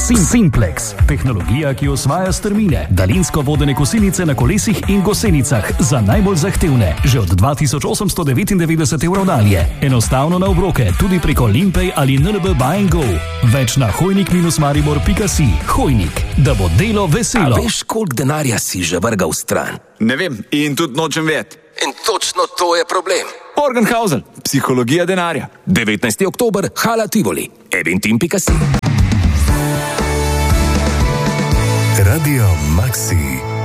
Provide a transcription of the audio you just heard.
Simplex. Tehnologija, ki osvaja strmine. Daljinsko vodene kosilnice na kolesih in gosenicah za najbolj zahtevne. Že od 2899 evrov dalje. Enostavno na obroke, tudi preko Limpay ali NLB Buy & Go. Več na hojnik-maribor.si. Hojnik, da bo delo veselo. A veš, koliko denarja si že vrgal stran? Ne vem in tudi nočem vedeti. In točno to je problem. Morgenhausen, psihologija denarja. 19. oktober, Hala Tivoli. eventim.si. Radio Maxi.